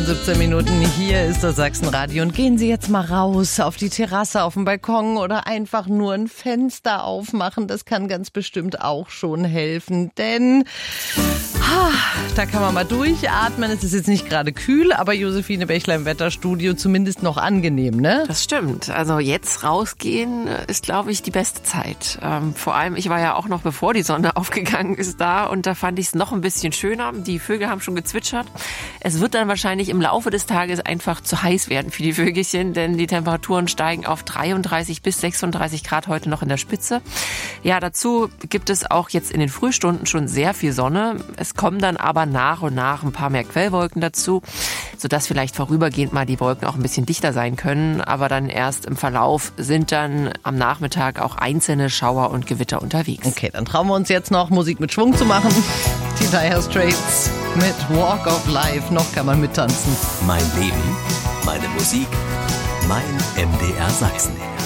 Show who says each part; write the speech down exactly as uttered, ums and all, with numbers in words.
Speaker 1: siebzehn Minuten. Hier ist das Sachsenradio und gehen Sie jetzt mal raus auf die Terrasse, auf den Balkon oder einfach nur ein Fenster aufmachen. Das kann ganz bestimmt auch schon helfen, denn ha, da kann man mal durchatmen. Es ist jetzt nicht gerade kühl, aber Josephine Bächler im Wetterstudio zumindest noch angenehm, ne?
Speaker 2: Das stimmt. Also jetzt rausgehen ist, glaube ich, die beste Zeit. Ähm, vor allem, ich war ja auch noch, bevor die Sonne aufgegangen ist, da und da fand ich es noch ein bisschen schöner. Die Vögel haben schon gezwitschert. Es wird dann wahrscheinlich im Laufe des Tages einfach zu heiß werden für die Vögelchen, denn die Temperaturen steigen auf dreiunddreißig bis sechsunddreißig Grad heute noch in der Spitze. Ja, dazu gibt es auch jetzt in den Frühstunden schon sehr viel Sonne. Es kommen dann aber nach und nach ein paar mehr Quellwolken dazu, sodass vielleicht vorübergehend mal die Wolken auch ein bisschen dichter sein können. Aber dann erst im Verlauf sind dann am Nachmittag auch einzelne Schauer und Gewitter unterwegs.
Speaker 1: Okay, dann trauen wir uns jetzt noch Musik mit Schwung zu machen. Die Dire Straits mit Walk of Life. Noch kann man mittanzen.
Speaker 3: Mein Leben, meine Musik, mein M D R Sachsen.